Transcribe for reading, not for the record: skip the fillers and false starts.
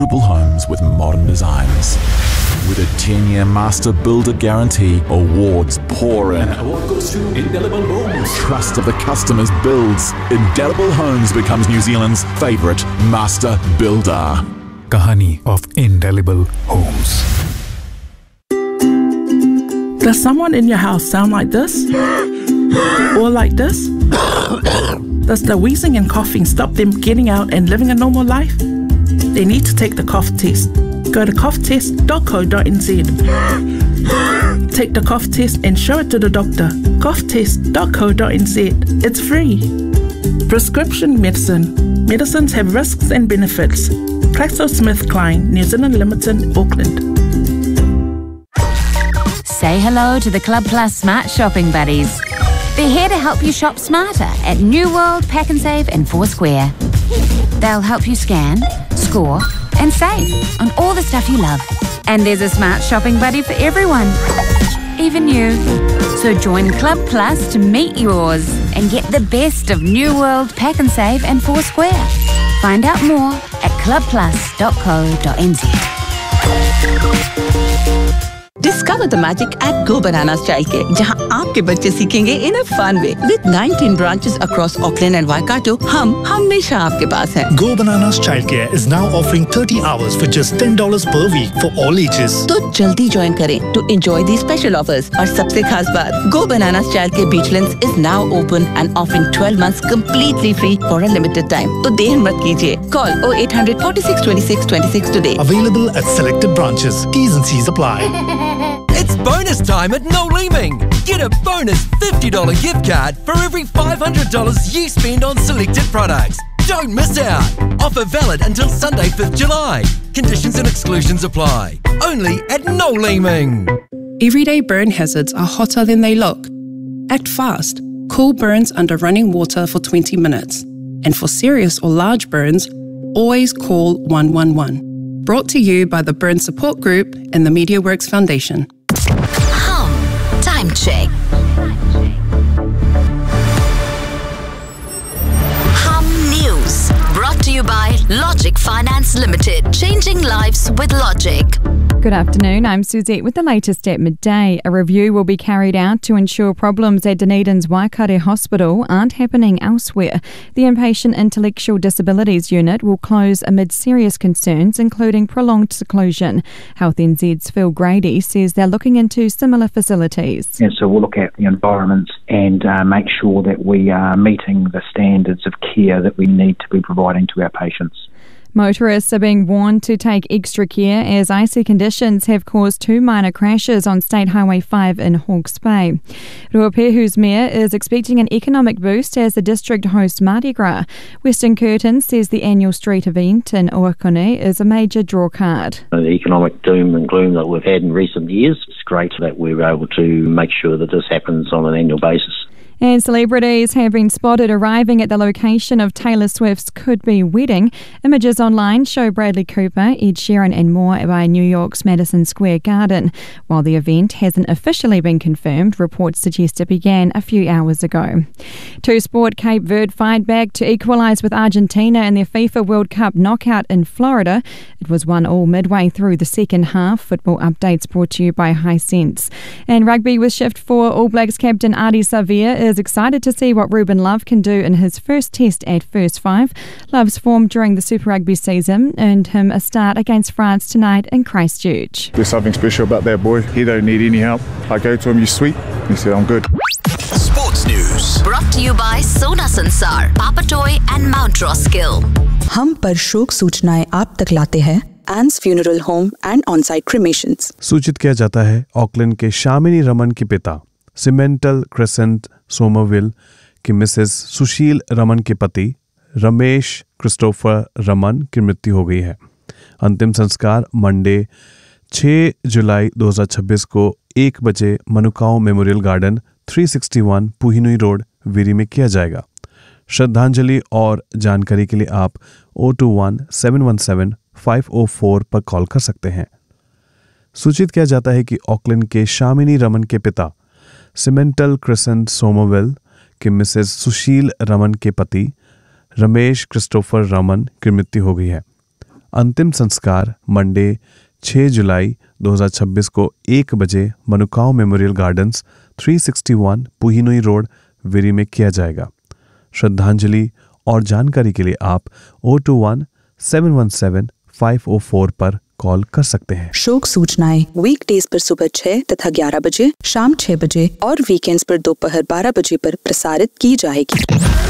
Affordable homes with modern designs. With a 10-year master builder guarantee, awards pour in. Award goes to Indelible Homes. Trust of the customers builds. Indelible Homes becomes New Zealand's favourite master builder. Kahani of Indelible Homes. Does someone in your house sound like this? Or like this? Does the wheezing and coughing stop them getting out and living a normal life? They need to take the cough test. Go to coughtest.co.nz. Take the cough test and show it to the doctor. coughtest.co.nz. It's free. Prescription medicine. Medicines have risks and benefits. GlaxoSmithKline, New Zealand Limited, Auckland. Say hello to the Club Plus Smart Shopping Buddies. They're here to help you shop smarter at New World, Pack and Save and Foursquare. They'll help you scan, score and save on all the stuff you love. And there's a smart shopping buddy for everyone, even you. So join Club Plus to meet yours and get the best of New World, Pack and Save and Foursquare. Find out more at clubplus.co.nz. Discover the magic at Go Bananas Childcare, जहां आपके बच्चे सीखेंगे in a fun way. With 19 branches across Auckland and Waikato, हम हमेशा आपके पास हैं. Go Bananas Childcare is now offering 30 hours for just $10 per week for all ages. तो जल्दी ज्वाइन करें to enjoy these special offers. और सबसे खास बात, Go Bananas Childcare Beachlands is now open and offering 12 months completely free for a limited time. तो देर मत कीजिए. Call 0800 46 26 26 today. Available at selected branches. T's and C's apply. It's bonus time at No Leeming. Get a bonus $50 gift card for every $500 you spend on selected products. Don't miss out. Offer valid until Sunday, 5th July. Conditions and exclusions apply. Only at No Leeming. Everyday burn hazards are hotter than they look. Act fast. Cool burns under running water for 20 minutes. And for serious or large burns, always call 111. Brought to you by the Burn Support Group and the MediaWorks Foundation. Time check. Hum News. Brought to you by Logic Finance Limited. Changing lives with Logic. Good afternoon, I'm Suzette with the latest at midday. A review will be carried out to ensure problems at Dunedin's Waikato Hospital aren't happening elsewhere. The Inpatient Intellectual Disabilities Unit will close amid serious concerns, including prolonged seclusion. Health NZ's Phil Grady says they're looking into similar facilities. And so we'll look at the environment and make sure that we are meeting the standards of care that we need to be providing to our patients. Motorists are being warned to take extra care as icy conditions have caused 2 minor crashes on State Highway 5 in Hawke's Bay. Ruapehu's mayor is expecting an economic boost as the district hosts Mardi Gras. Western Curtin says the annual street event in Oakone is a major draw card. The economic doom and gloom that we've had in recent years, it's great that we're able to make sure that this happens on an annual basis. And celebrities have been spotted arriving at the location of Taylor Swift's could-be wedding. Images online show Bradley Cooper, Ed Sheeran and more by New York's Madison Square Garden. While the event hasn't officially been confirmed, reports suggest it began a few hours ago. Two Sport Cape Verde fight back to equalise with Argentina in their FIFA World Cup knockout in Florida. It was 1-1 midway through the second half. Football updates brought to you by Hisense. And rugby with shift for All Blacks captain Ardie Savea is excited to see what Ruben Love can do in his first test at First Five. Love's form during the Super Rugby season earned him a start against France tonight in Christchurch. There's something special about that boy. He don't need any help. I go to him, you sweet? He said, I'm good. Sports News. Brought to you by Sona Sansar, Papatoy and Mount Roskill. हम पर शोक सूचनाएं आप तक लाते हैं Anne's Funeral Home and On-Site Cremations. सूचित किया जाता है ऑकलैंड के शामिनी रमन के पिता सीमेंटल क्रेसेंट सोमरविल की मिसेस सुशील रमन के पति रमेश क्रिस्टोफर रमन की मृत्यु हो गई है। अंतिम संस्कार मंडे 6 जुलाई 2026 को 1 बजे मनुकाओ मेमोरियल गार्डन 361 पुहिनुई रोड वीरी में किया जाएगा। श्रद्धांजलि और जानकारी के लिए आप 021-717-504 पर कॉल कर सकते हैं। सूचित किया जाता है कि ऑकलैंड के शामिनी रमन के पिता सीमेंटल क्रेसेंट सोमरविल के मिसेस सुशील रमन के पति रमेश क्रिस्टोफर रमन की मृत्यु हो गई है। अंतिम संस्कार मंडे 6 जुलाई 2026 को 1 बजे मनुकाओ मेमोरियल गार्डन्स 361 पुहिनोई रोड विरी में किया जाएगा। श्रद्धांजलि और जानकारी के लिए आप 021-717-504 पर कॉल कर सकते हैं। शोक सूचनाएं वीकडेज पर सुबह 6 तथा 11 बजे, शाम 6 बजे और वीकेंड्स पर दोपहर 12 बजे पर प्रसारित की जाएगी।